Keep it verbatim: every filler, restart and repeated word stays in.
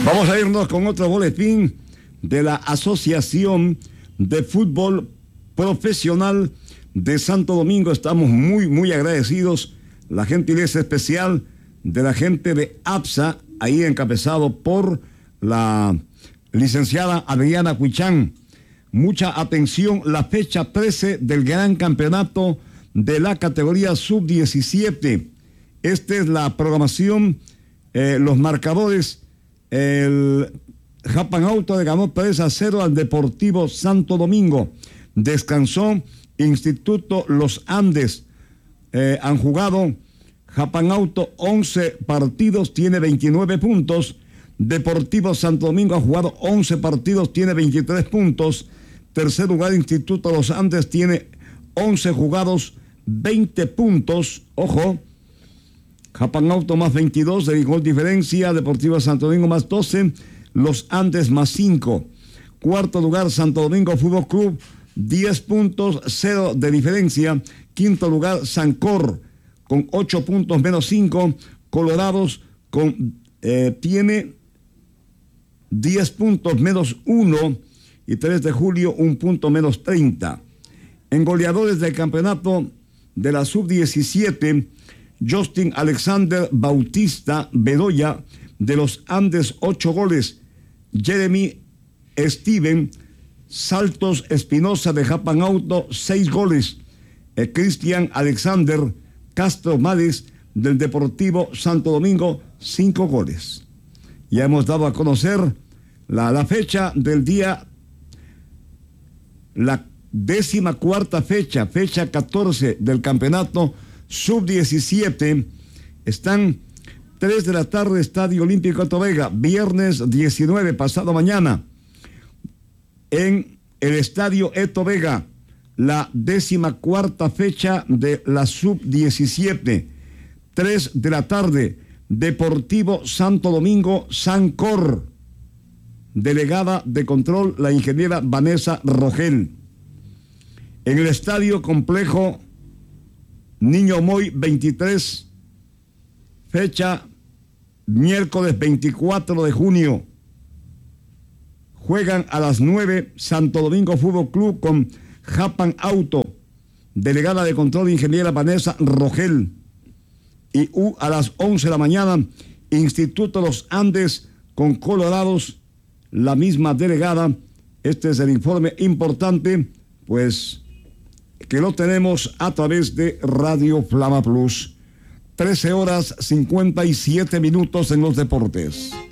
Vamos a irnos con otro boletín de la Asociación de Fútbol Profesional de Santo Domingo. Estamos muy, muy agradecidos. La gentileza especial de la gente de APSA, ahí encabezado por la licenciada Adriana Cuichán. Mucha atención, la fecha trece del gran campeonato de la categoría sub diecisiete. Esta es la programación, eh, los marcadores. El Japan Auto le ganó tres a cero al Deportivo Santo Domingo. Descansó Instituto Los Andes. Eh, han jugado Japan Auto once partidos, tiene veintinueve puntos. Deportivo Santo Domingo ha jugado once partidos, tiene veintitrés puntos. Tercer lugar, Instituto Los Andes tiene once jugados, veinte puntos. Ojo, Japan Auto más veintidós de gol diferencia, Deportivo Santo Domingo más doce, Los Andes más cinco. Cuarto lugar, Santo Domingo Fútbol Club, diez puntos, cero de diferencia. Quinto lugar, Sancor, con ocho puntos menos cinco. Colorados con, eh, tiene diez puntos menos uno. Y tres de julio, un punto menos treinta. En goleadores del campeonato de la sub diecisiete, Justin Alexander Bautista Bedoya de Los Andes, ocho goles. Jeremy Steven Saltos Espinosa de Japan Auto, seis goles. Eh, Cristian Alexander Castro Márez del Deportivo Santo Domingo, cinco goles. Ya hemos dado a conocer la, la fecha del día, la décima cuarta fecha, fecha catorce del campeonato sub diecisiete. Están tres de la tarde, Estadio Olímpico Eto Vega, viernes diecinueve, pasado mañana, en el Estadio Eto Vega, la décima cuarta fecha de la sub diecisiete. tres de la tarde, Deportivo Santo Domingo Sancor, delegada de control la ingeniera Vanessa Rogel. En el Estadio Complejo Niño Moy veintitrés, fecha miércoles veinticuatro de junio. Juegan a las nueve Santo Domingo Fútbol Club con Japan Auto, delegada de control ingeniera Vanessa Rogel. Y uh, a las once de la mañana, Instituto Los Andes con Colorados, la misma delegada. Este es el informe importante, pues, que lo tenemos a través de Radio Flama Plus. trece horas cincuenta y siete minutos en los deportes.